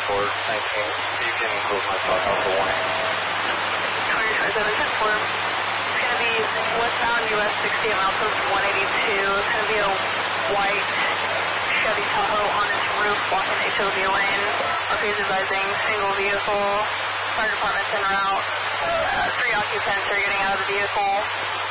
You can close my talk out for warning. 2027 10-4. It's going to be westbound US 60 at milepost 182. It's going to be a white Chevy Tahoe on its roof blocking HOV lane. RPA is advising single vehicle. Fire department's en route. 3 occupants are getting out of the vehicle.